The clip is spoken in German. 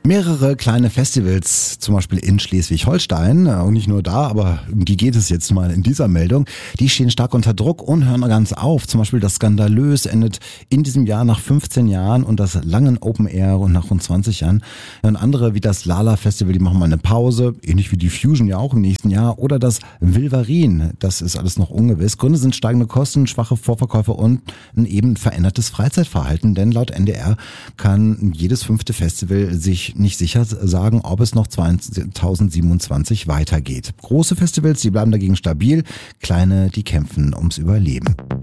Mehrere kleine Festivals, zum Beispiel in Schleswig-Holstein, und nicht nur da, aber um die geht es jetzt mal in dieser Meldung, die stehen stark unter Druck und hören ganz auf. Zum Beispiel das Skandalös endet in diesem Jahr nach 15 Jahren und das Langen Open Air und nach rund 20 Jahren. Und andere wie das Lala Festival, die machen mal eine Pause, ähnlich wie die Fusion ja auch im nächsten Jahr. Oder das Wilvarin, das ist alles noch ungewiss. Gründe sind steigende Kosten, schwache Vorverkäufe und ein eben verändertes Freizeitverhalten, denn laut NDR kann jedes 5. Festival sich nicht sicher sagen, ob es noch 2027 weitergeht. Große Festivals, die bleiben dagegen stabil, kleine, die kämpfen ums Überleben.